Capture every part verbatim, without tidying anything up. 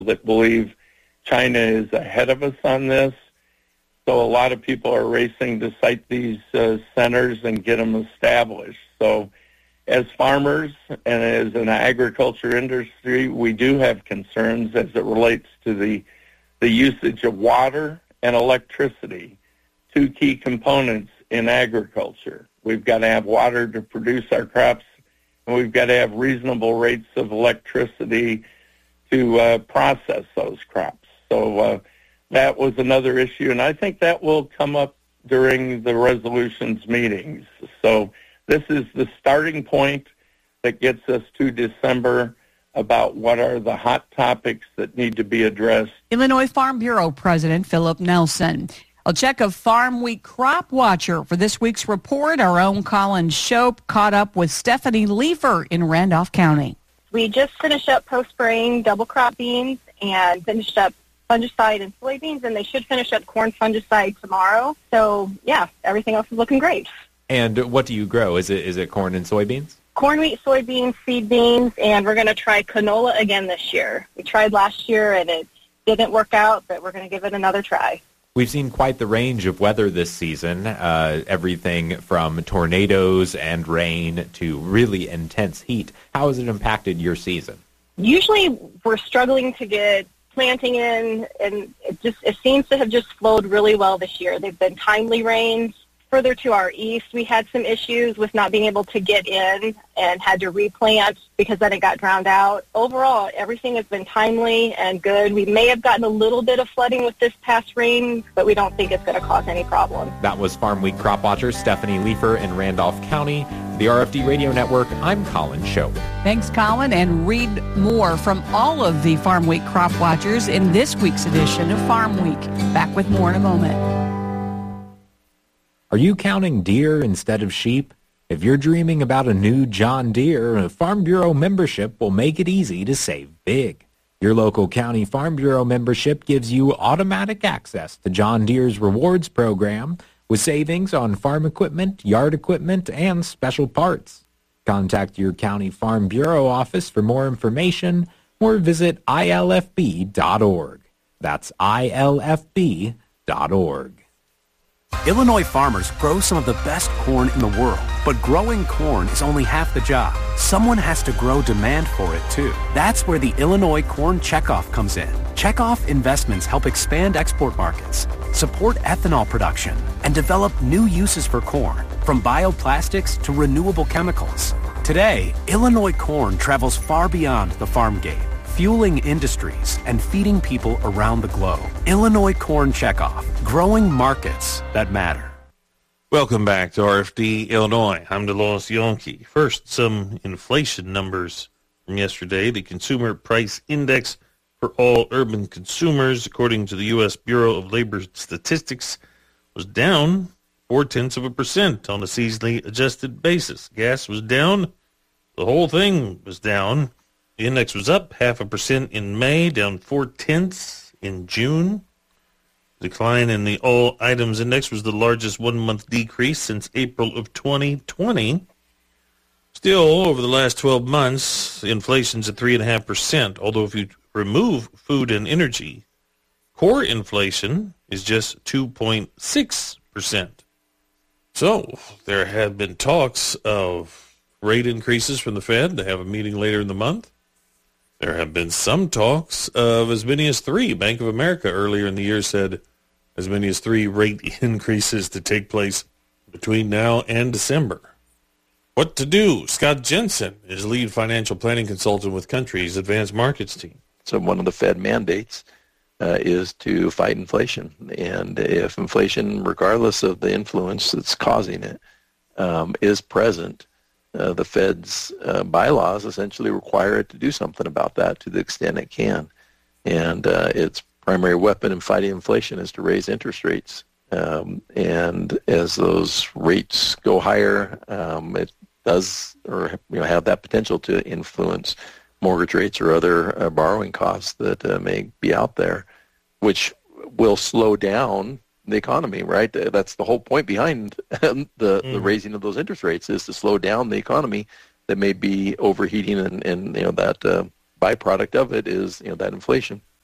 that believe China is ahead of us on this. So a lot of people are racing to site these uh, centers and get them established. So as farmers and as an agriculture industry, we do have concerns as it relates to the, the usage of water and electricity, two key components in agriculture. We've got to have water to produce our crops, and we've got to have reasonable rates of electricity to uh, process those crops. So uh, that was another issue, and I think that will come up during the resolutions meetings. So this is the starting point that gets us to December about what are the hot topics that need to be addressed. Illinois Farm Bureau President Philip Nelson. A check of Farm Week Crop Watcher for this week's report. Our own Colin Shope caught up with Stephanie Leifer in Randolph County. We just finished up post-spraying double crop beans and finished up fungicide and soybeans, and they should finish up corn fungicide tomorrow. So, yeah, everything else is looking great. And what do you grow? Is it is it corn and soybeans? Corn, wheat, soybeans, seed beans, and we're going to try canola again this year. We tried last year, and it didn't work out, but we're going to give it another try. We've seen quite the range of weather this season, uh, everything from tornadoes and rain to really intense heat. How has it impacted your season? Usually we're struggling to get planting in, and it just it seems to have just flowed really well this year. They've been timely rains. Further to our east, we had some issues with not being able to get in and had to replant because then it got drowned out. Overall, everything has been timely and good. We may have gotten a little bit of flooding with this past rain, but we don't think it's going to cause any problem. That was Farm Week Crop Watcher Stephanie Leifer in Randolph County. For the R F D Radio Network, I'm Colin Shope. Thanks, Colin, and read more from all of the Farm Week Crop Watchers in this week's edition of Farm Week. Back with more in a moment. Are you counting deer instead of sheep? If you're dreaming about a new John Deere, a Farm Bureau membership will make it easy to save big. Your local county Farm Bureau membership gives you automatic access to John Deere's rewards program with savings on farm equipment, yard equipment, and special parts. Contact your county Farm Bureau office for more information or visit I L F B dot org. That's I L F B dot org. Illinois farmers grow some of the best corn in the world, but growing corn is only half the job. Someone has to grow demand for it, too. That's where the Illinois Corn Checkoff comes in. Checkoff investments help expand export markets, support ethanol production, and develop new uses for corn, from bioplastics to renewable chemicals. Today, Illinois corn travels far beyond the farm gate, fueling industries and feeding people around the globe. Illinois Corn Checkoff, growing markets that matter. Welcome back to R F D Illinois. I'm DeLois Yonke. First, some inflation numbers from yesterday. The Consumer Price Index for all urban consumers, according to the U S Bureau of Labor Statistics, was down four-tenths of a percent on a seasonally adjusted basis. Gas was down. The whole thing was down. The index was up half a percent in May, down four-tenths in June. Decline in the all items index was the largest one-month decrease since April of twenty twenty. Still, over the last twelve months, inflation's at three point five percent, although if you remove food and energy, core inflation is just two point six percent. So, there have been talks of rate increases from the Fed. They have a meeting later in the month. There have been some talks of as many as three. Bank of America earlier in the year said as many as three rate increases to take place between now and December. What to do? Scott Jensen is lead financial planning consultant with Country's Advanced Markets team. So one of the Fed mandates uh, is to fight inflation. And if inflation, regardless of the influence that's causing it, um, is present, Uh, the Fed's uh, bylaws essentially require it to do something about that to the extent it can. And uh, its primary weapon in fighting inflation is to raise interest rates. Um, and as those rates go higher, um, it does or you know have that potential to influence mortgage rates or other uh, borrowing costs that uh, may be out there, which will slow down the economy, right? That's the whole point behind the, mm. the raising of those interest rates, is to slow down the economy that may be overheating, and, and you know that uh, byproduct of it is you know that inflation.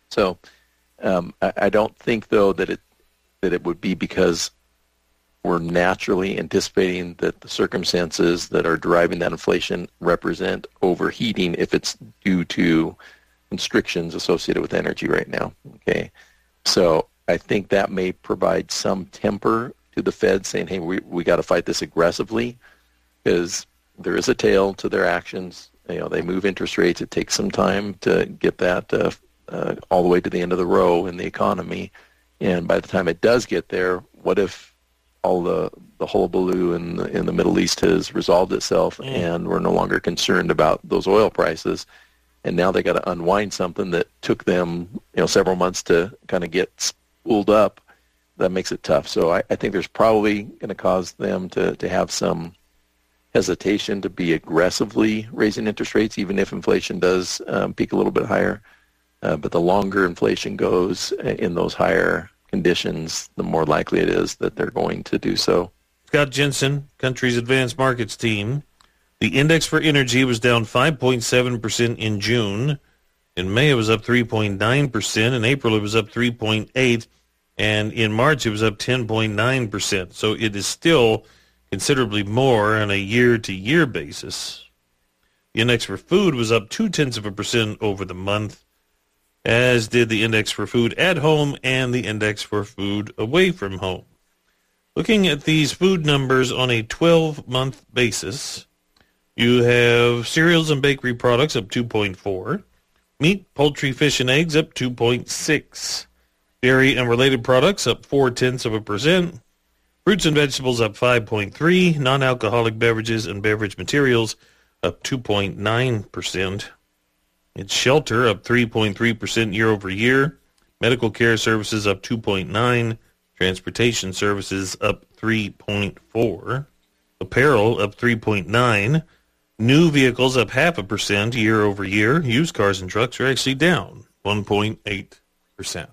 So um, I, I don't think, though, that it that it would be because we're naturally anticipating that the circumstances that are driving that inflation represent overheating if it's due to constrictions associated with energy right now. Okay, so I think that may provide some temper to the Fed, saying, hey, we we got to fight this aggressively, because there is a tail to their actions. You know, they move interest rates. It takes some time to get that uh, uh, all the way to the end of the row in the economy. And by the time it does get there, what if all the, the hullabaloo in the, in the Middle East has resolved itself mm. and we're no longer concerned about those oil prices? And now they got to unwind something that took them, you know, several months to kind of get spooled up. That makes it tough. So I, I think there's probably going to cause them to, to have some hesitation to be aggressively raising interest rates, even if inflation does um, peak a little bit higher. Uh, but the longer inflation goes in those higher conditions, the more likely it is that they're going to do so. Scott Jensen, country's advanced markets team. The index for energy was down five point seven percent in June. In May, it was up three point nine percent. In April, it was up three point eight percent. And in March, it was up ten point nine percent. So it is still considerably more on a year-to-year basis. The index for food was up two-tenths of a percent over the month, as did the index for food at home and the index for food away from home. Looking at these food numbers on a twelve-month basis, you have cereals and bakery products up two point four, meat, poultry, fish, and eggs up two point six, dairy and related products up four-tenths of a percent, fruits and vegetables up five point three, non-alcoholic beverages and beverage materials up two point nine percent. It's shelter up three point three percent year over year, medical care services up two point nine, transportation services up three point four, apparel up three point nine, new vehicles up half a percent year over year, used cars and trucks are actually down one point eight percent.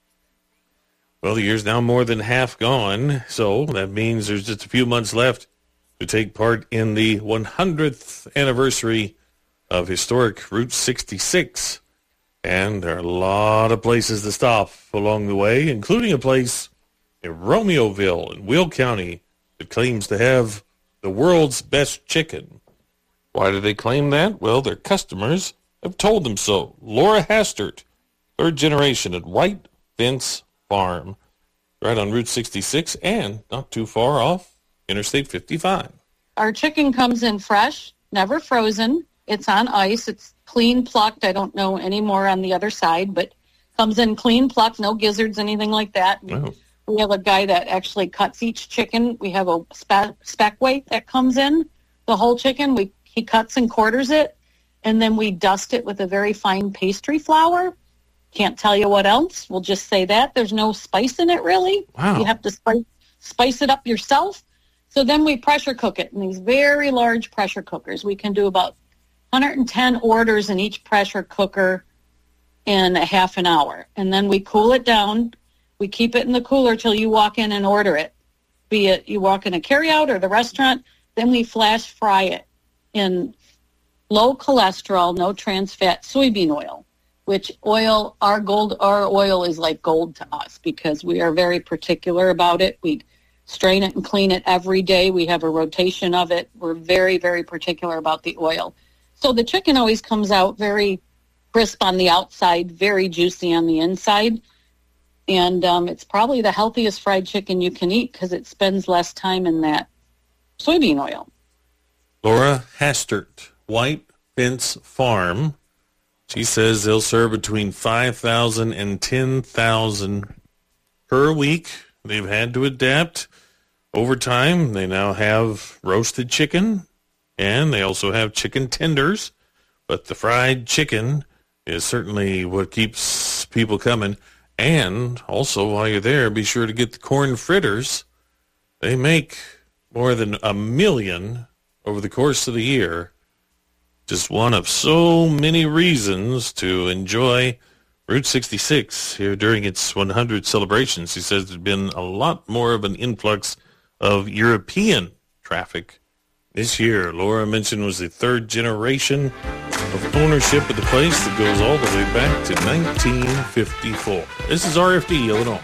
Well, the year's now more than half gone, so that means there's just a few months left to take part in the one hundredth anniversary of historic Route sixty-six. And there are a lot of places to stop along the way, including a place in Romeoville in Will County that claims to have the world's best chicken. Why do they claim that? Well, their customers have told them so. Laura Hastert, third generation at White Fence Farm, right on Route sixty-six and not too far off Interstate fifty-five. Our chicken comes in fresh, never frozen. It's on ice. It's clean plucked. I don't know any more on the other side, but comes in clean plucked, no gizzards, anything like that. Oh. We have a guy that actually cuts each chicken. We have a spec, spec weight that comes in, the whole chicken. We He cuts and quarters it, and then we dust it with a very fine pastry flour. Can't tell you what else. We'll just say that. There's no spice in it, really. Wow. You have to spice, spice it up yourself. So then we pressure cook it in these very large pressure cookers. We can do about one hundred ten orders in each pressure cooker in a half an hour. And then we cool it down. We keep it in the cooler till you walk in and order it, be it you walk in a carryout or the restaurant. Then we flash fry it in low cholesterol, no trans fat soybean oil, which oil, our gold, our oil is like gold to us because we are very particular about it. We strain it and clean it every day. We have a rotation of it. We're very, very particular about the oil. So the chicken always comes out very crisp on the outside, very juicy on the inside. And um, it's probably the healthiest fried chicken you can eat because it spends less time in that soybean oil. Laura Hastert, White Fence Farm. She says they'll serve between five thousand and ten thousand per week. They've had to adapt over time. They now have roasted chicken, and they also have chicken tenders. But the fried chicken is certainly what keeps people coming. And also, while you're there, be sure to get the corn fritters. They make more than a million over the course of the year. Just one of so many reasons to enjoy Route sixty-six here during its one hundredth celebrations. He says there's been a lot more of an influx of European traffic This year, Laura mentioned, was the third generation of ownership of the place that goes all the way back to nineteen fifty-four. This is R F D, Illinois.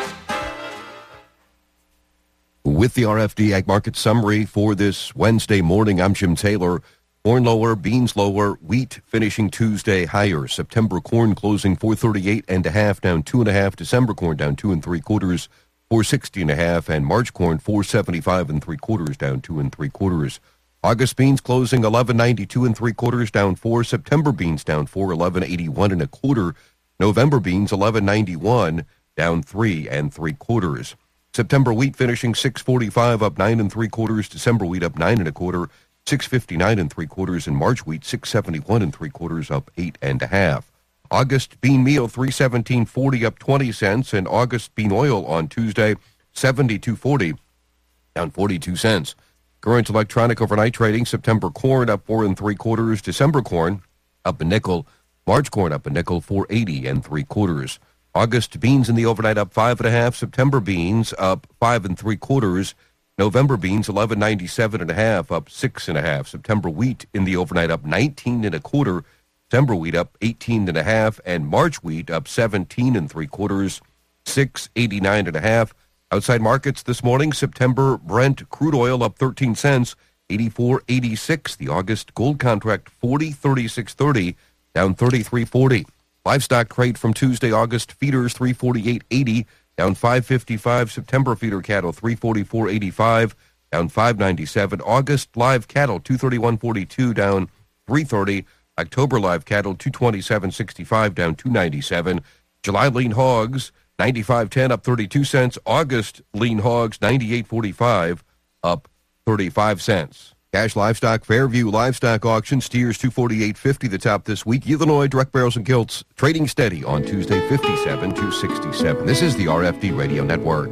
With the R F D Ag Market Summary for this Wednesday morning, I'm Jim Taylor. Corn lower, beans lower, wheat finishing Tuesday higher. September corn closing four thirty-eight and a half, down two and a half. December corn down two and three quarters, four sixty and a half, and March corn four seventy-five and three quarters, down two and three quarters. August beans closing eleven ninety-two and three quarters, down four. September beans down four eleven eighty-one and a quarter. November beans eleven ninety-one, down three and three quarters. September wheat finishing six forty-five, up nine and three quarters. December wheat up nine and a quarter, six fifty-nine and three quarters. And March wheat six seventy-one and three quarters, up eight and a half. August bean meal three seventeen forty, up twenty cents, and August bean oil on Tuesday seventy-two forty, down forty-two cents. Current electronic overnight trading: September corn up four and three quarters, December corn up a nickel, March corn up a nickel, four eighty and three quarters. August beans in the overnight up five and a half, September beans up five and three quarters, November beans eleven ninety-seven and a half, up six and a half. September wheat in the overnight up nineteen and a quarter, December wheat up eighteen and a half, and March wheat up seventeen and three quarters, six eighty-nine and a half. Outside markets this morning: September Brent crude oil up thirteen cents, eighty-four eighty-six. The August gold contract forty thirty-six thirty, down thirty-three forty. Livestock crate from Tuesday: August feeders three forty-eight eighty, down five fifty-five. September feeder cattle three forty-four eighty-five, down five ninety-seven. August live cattle two thirty-one forty-two, down three thirty. October live cattle two twenty-seven sixty-five, down two ninety-seven. July lean hogs ninety-five ten, up thirty-two cents. August lean hogs ninety-eight forty-five, up thirty-five cents. Cash livestock Fairview livestock auction: steers two forty-eight fifty, the top this week. Illinois direct barrels and gilts trading steady on Tuesday fifty-seven two sixty-seven. This is the R F D Radio Network.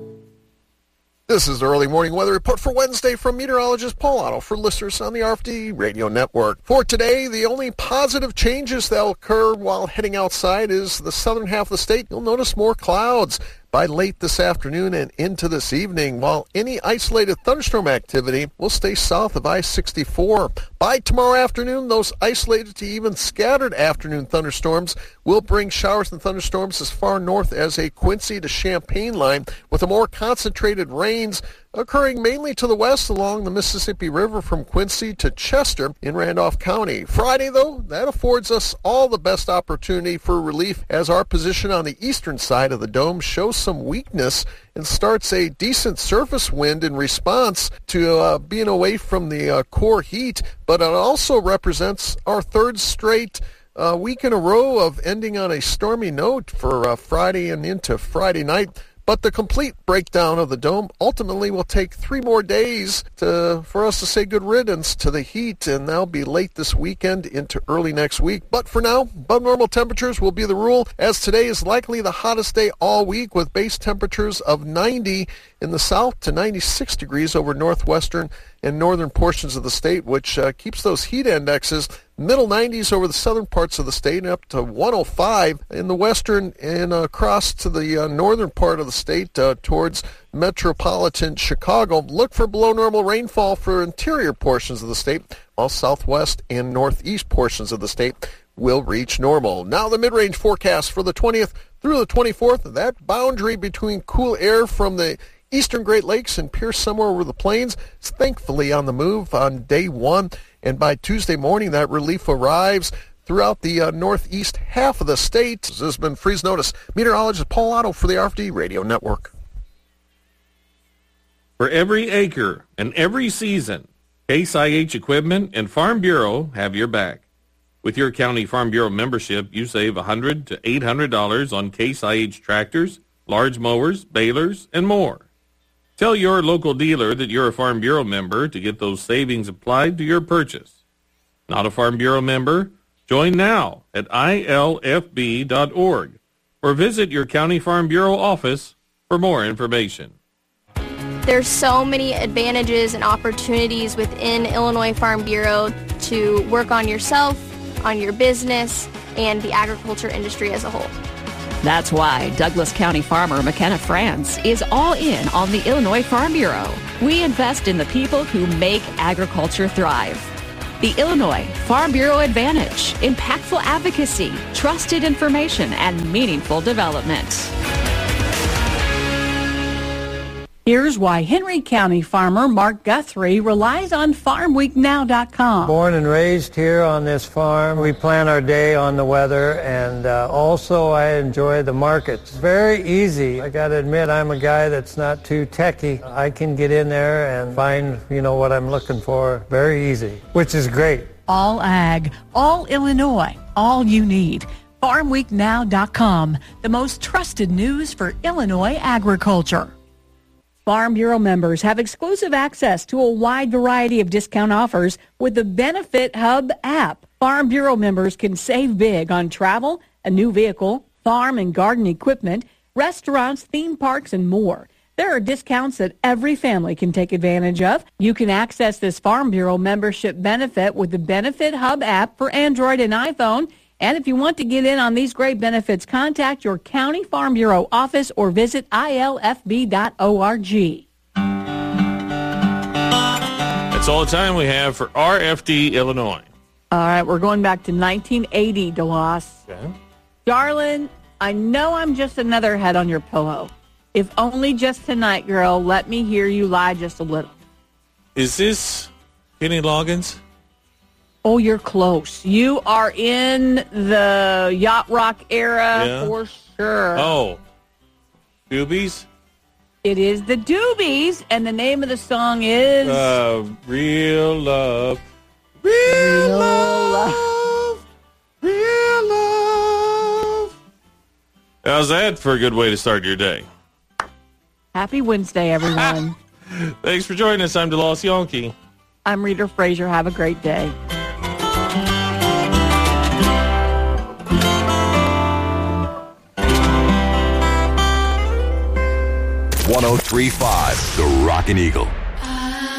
This is the early morning weather report for Wednesday from meteorologist Paul Otto for listeners on the R F D Radio Network. For today, the only positive changes that will occur while heading outside is the southern half of the state. You'll notice more clouds by late this afternoon and into this evening, while any isolated thunderstorm activity will stay south of I sixty-four. By tomorrow afternoon, those isolated to even scattered afternoon thunderstorms will bring showers and thunderstorms as far north as a Quincy to Champaign line, with a more concentrated rains occurring mainly to the west along the Mississippi River from Quincy to Chester in Randolph County. Friday, though, that affords us all the best opportunity for relief, as our position on the eastern side of the dome shows some weakness and starts a decent surface wind in response to uh, being away from the uh, core heat, but it also represents our third straight uh, week in a row of ending on a stormy note for uh, Friday and into Friday night. But the complete breakdown of the dome ultimately will take three more days to, for us to say good riddance to the heat, and that'll be late this weekend into early next week. But for now, above normal temperatures will be the rule, as today is likely the hottest day all week, with base temperatures of ninety in the south to ninety-six degrees over northwestern and northern portions of the state, which uh, keeps those heat indexes middle nineties over the southern parts of the state and up to one oh five in the western and uh, across to the uh, northern part of the state uh, towards metropolitan Chicago. Look for below normal rainfall for interior portions of the state, while southwest and northeast portions of the state will reach normal. Now the mid-range forecast for the twentieth through the twenty-fourth, that boundary between cool air from the eastern Great Lakes and Pierce somewhere over the plains is thankfully on the move on day one, and by Tuesday morning that relief arrives throughout the uh, northeast half of the state. This has been Freeze Notice. Meteorologist Paul Otto for the R F D Radio Network. For every acre and every season, Case I H Equipment and Farm Bureau have your back. With your County Farm Bureau membership, you save one hundred dollars to eight hundred dollars on Case I H tractors, large mowers, balers, and more. Tell your local dealer that you're a Farm Bureau member to get those savings applied to your purchase. Not a Farm Bureau member? Join now at I L F B dot org or visit your County Farm Bureau office for more information. There's so many advantages and opportunities within Illinois Farm Bureau to work on yourself, on your business, and the agriculture industry as a whole. That's why Douglas County farmer McKenna France is all in on the Illinois Farm Bureau. We invest in the people who make agriculture thrive. The Illinois Farm Bureau Advantage: impactful advocacy, trusted information, and meaningful development. Here's why Henry County farmer Mark Guthrie relies on farm week now dot com. Born and raised here on this farm, we plan our day on the weather, and uh, also I enjoy the markets. It's very easy. I got to admit, I'm a guy that's not too techy. I can get in there and find, you know, what I'm looking for very easy, which is great. All ag, all Illinois, all you need. farm week now dot com, the most trusted news for Illinois agriculture. Farm Bureau members have exclusive access to a wide variety of discount offers with the Benefit Hub app. Farm Bureau members can save big on travel, a new vehicle, farm and garden equipment, restaurants, theme parks, and more. There are discounts that every family can take advantage of. You can access this Farm Bureau membership benefit with the Benefit Hub app for Android and iPhone. And if you want to get in on these great benefits, contact your County Farm Bureau office or visit I L F B dot org. That's all the time we have for R F D Illinois. All right, we're going back to nineteen eighty, DeLoss. Okay. Darlin', I know I'm just another head on your pillow. If only just tonight, girl, let me hear you lie just a little. Is this Kenny Loggins? Oh, you're close. You are in the yacht rock era Yeah. for sure. Oh, Doobies? It is the Doobies, and the name of the song is... Uh, real love. Real, Real love. Real love. How's that for a good way to start your day? Happy Wednesday, everyone. Thanks for joining us. I'm DeLoss Yankee. I'm Rita Frazier. Have a great day. one oh three point five, The Rockin' Eagle.